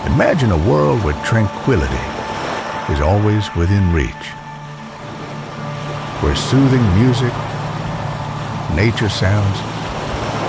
Imagine a world where tranquility is always within reach, where soothing music, nature sounds,